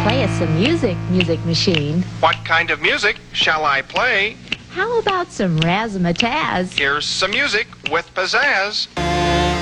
play us some music, Music Machine. What kind of music shall I play? How about some razzmatazz? Here's some music with pizzazz.